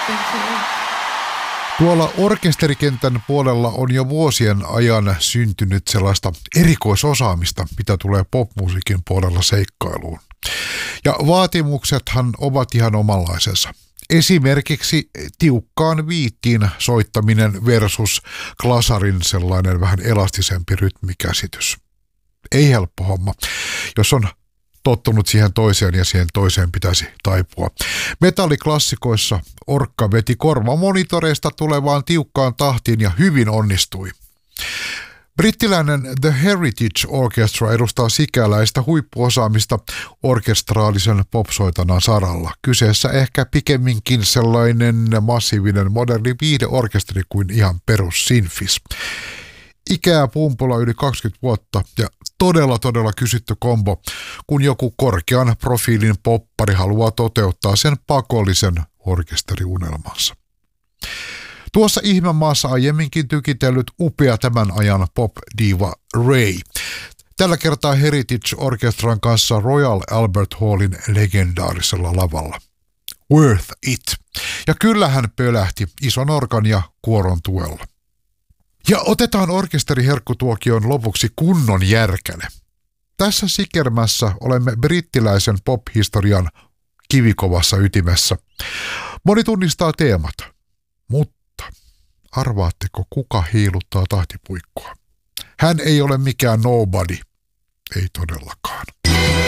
Tuolla orkesterikentän puolella on jo vuosien ajan syntynyt sellaista erikoisosaamista, mitä tulee popmusiikin puolella seikkailuun. Ja vaatimuksethan ovat ihan omanlaisensa. Esimerkiksi tiukkaan viittiin soittaminen versus glasarin sellainen vähän elastisempi rytmikäsitys. Ei helppo homma, jos on tottunut siihen toiseen ja siihen toiseen pitäisi taipua. Metalliklassikoissa Orkka veti korvamonitoreista tulevaan tiukkaan tahtiin ja hyvin onnistui. Brittiläinen The Heritage Orchestra edustaa sikäläistä huippuosaamista orkestraalisen popsoitanan saralla. Kyseessä ehkä pikemminkin sellainen massiivinen moderni viihdeorkesteri kuin ihan perus sinfis. Ikää pumpulla yli 20 vuotta ja todella kysytty kombo, kun joku korkean profiilin poppari haluaa toteuttaa sen pakollisen orkesteriunelmansa. Tuossa ihmemaassa aiemminkin tykitellyt upea tämän ajan pop-diva Ray. Tällä kertaa Heritage Orchestran kanssa Royal Albert Hallin legendaarisella lavalla. Worth it. Ja kyllä hän pölähti ison orkan ja kuoron tuella. Ja otetaan orkesteriherkkutuokion lopuksi kunnon järkäle. Tässä sikermässä olemme brittiläisen pop-historian kivikovassa ytimessä. Moni tunnistaa teemat, mutta arvaatteko kuka hiiluttaa tahtipuikkoa? Hän ei ole mikään nobody, ei todellakaan.